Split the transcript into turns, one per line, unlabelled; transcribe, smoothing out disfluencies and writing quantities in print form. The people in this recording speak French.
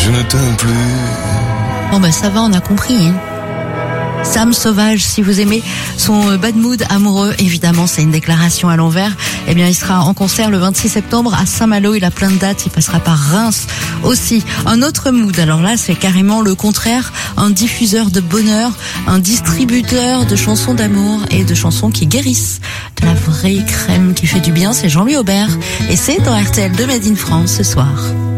je ne t'aime plus.
Bon bah ça va, on a compris. Hein. Sam Sauvage, si vous aimez son bad mood amoureux, évidemment c'est une déclaration à l'envers. Eh bien il sera en concert le 26 septembre à Saint-Malo, il a plein de dates, il passera par Reims aussi. Un autre mood, alors là c'est carrément le contraire, un diffuseur de bonheur, un distributeur de chansons d'amour et de chansons qui guérissent. De la vraie crème qui fait du bien, c'est Jean-Louis Aubert et c'est dans RTL de Made in France ce soir.